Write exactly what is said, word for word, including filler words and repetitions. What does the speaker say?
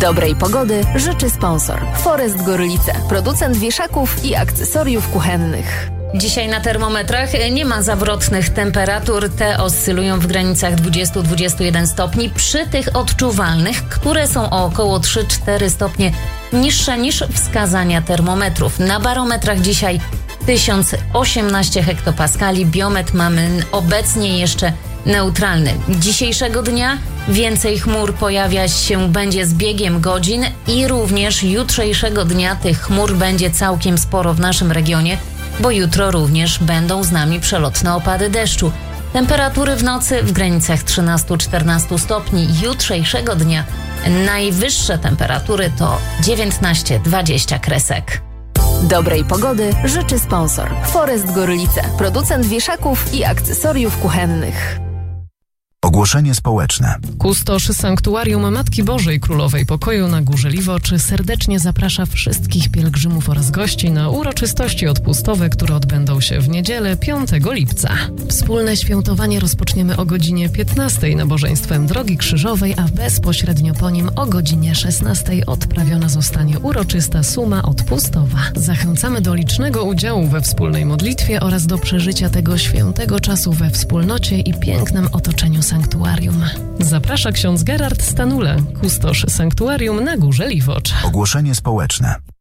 Dobrej pogody życzy sponsor Forest Gorlice, producent wieszaków i akcesoriów kuchennych. Dzisiaj na termometrach nie ma zawrotnych temperatur. Te oscylują w granicach dwadzieścia do dwudziestu jeden stopni. Przy tych odczuwalnych, które są o około trzy do czterech stopni niższe niż wskazania termometrów. Na barometrach dzisiaj tysiąc osiemnaście hektopaskali. Biometr mamy obecnie jeszcze neutralny. Dzisiejszego dnia więcej chmur pojawiać się będzie z biegiem godzin i również jutrzejszego dnia tych chmur będzie całkiem sporo w naszym regionie, bo jutro również będą z nami przelotne opady deszczu. Temperatury w nocy w granicach trzynaście do czternastu stopni. Jutrzejszego dnia najwyższe temperatury to dziewiętnaście do dwudziestu kresek. Dobrej pogody życzy sponsor Forest Gorlice, producent wieszaków i akcesoriów kuchennych. Ogłoszenie społeczne. Kustosz Sanktuarium Matki Bożej Królowej Pokoju na Górze Liwocz serdecznie zaprasza wszystkich pielgrzymów oraz gości na uroczystości odpustowe, które odbędą się w niedzielę piątego lipca. Wspólne świętowanie rozpoczniemy o godzinie piętnastej nabożeństwem Drogi Krzyżowej, a bezpośrednio po nim o godzinie szesnastej odprawiona zostanie uroczysta suma odpustowa. Zachęcamy do licznego udziału we wspólnej modlitwie oraz do przeżycia tego świętego czasu we wspólnocie i pięknym otoczeniu sanktuarium. Zaprasza ksiądz Gerard Stanule, kustosz Sanktuarium na Górze Liwocz. Ogłoszenie społeczne.